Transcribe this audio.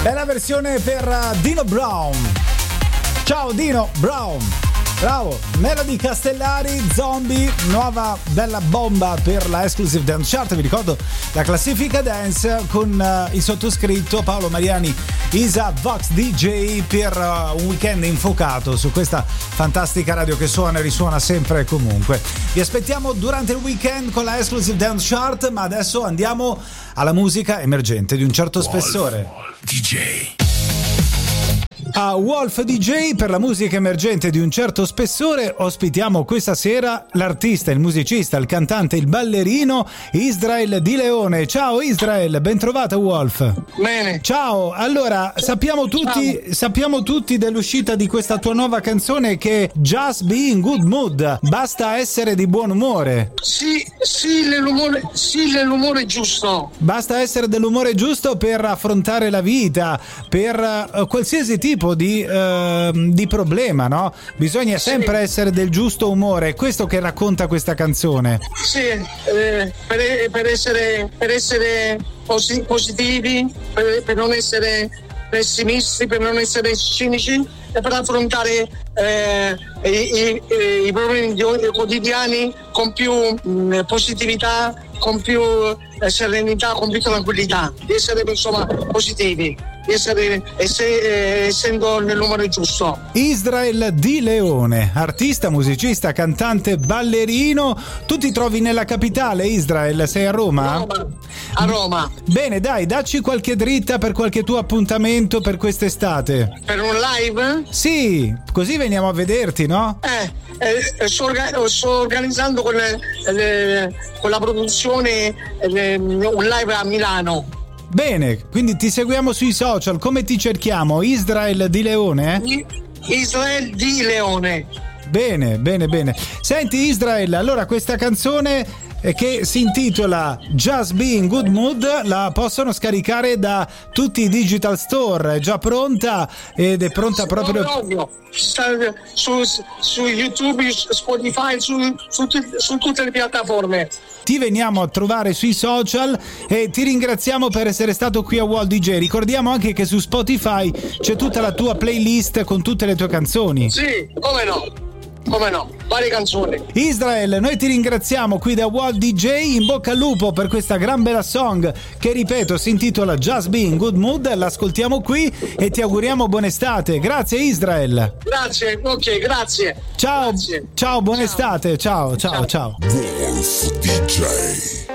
Bella versione per Dino Brown. Ciao Dino Brown. Bravo. Melody Castellari, Zombie, nuova bella bomba per la Exclusive Dance Chart. Vi ricordo la classifica dance con il sottoscritto Paolo Mariani, Isa Vox DJ, per un weekend infocato su questa fantastica radio che suona e risuona sempre e comunque. Vi aspettiamo durante il weekend con la Exclusive Dance Chart, ma adesso andiamo alla musica emergente di un certo spessore. Wolf DJ. A Wolf DJ per la musica emergente di un certo spessore ospitiamo questa sera l'artista, il musicista, il cantante, il ballerino Israel Di Leone. Ciao Israel, ben trovata Wolf. Bene. Ciao, allora sappiamo tutti dell'uscita di questa tua nuova canzone che è Just Be in Good Mood, basta essere di buon umore. Sì, l'umore giusto. Basta essere dell'umore giusto per affrontare la vita, per qualsiasi tipo di problema, no? Bisogna sempre essere del giusto umore, è questo che racconta questa canzone. Sì, per essere positivi, per non essere pessimisti, per non essere cinici e per affrontare i problemi quotidiani con più positività, con più serenità, con più tranquillità, di essere insomma positivi, di essendo nel numero giusto. Israel Di Leone, artista, musicista, cantante, ballerino. Tu ti trovi nella capitale, Israel? Sei a Roma? A Roma. Bene, dai, dacci qualche dritta per qualche tuo appuntamento per quest'estate. Per un live? Sì, così veniamo a vederti, no? Sto organizzando con la produzione un live a Milano. Bene, quindi ti seguiamo sui social. Come ti cerchiamo? Israel Di Leone? Israel Di Leone. Bene. Senti Israel, allora questa canzone che si intitola Just Be in Good Mood la possono scaricare da tutti i digital store, è già pronta ed è pronta proprio su YouTube, Spotify, su tutte le piattaforme. Ti veniamo a trovare sui social e ti ringraziamo per essere stato qui a World DJ. Ricordiamo anche che su Spotify c'è tutta la tua playlist con tutte le tue canzoni. Sì, come no, varie canzoni. Israel, noi ti ringraziamo qui da World DJ, in bocca al lupo per questa gran bella song che, ripeto, si intitola Just Be in Good Mood, l'ascoltiamo qui e ti auguriamo buona estate. Grazie Israel. Grazie, ok, grazie. Ciao, grazie. Ciao, buona estate, ciao. Wolf DJ.